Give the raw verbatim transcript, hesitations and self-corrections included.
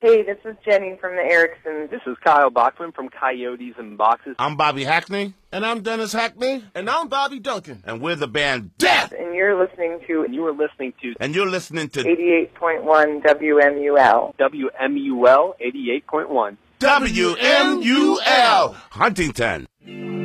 Hey, this is Jenny from the Ericksons. This is Kyle Bachman from Coyotes and Boxes. I'm Bobby Hackney. And I'm Dennis Hackney. And I'm Bobby Duncan. And we're the band Death. And you're listening to... And you are listening to... And you're listening to... eighty-eight point one W M U L. W M U L eighty-eight point one. W M U L. Huntington.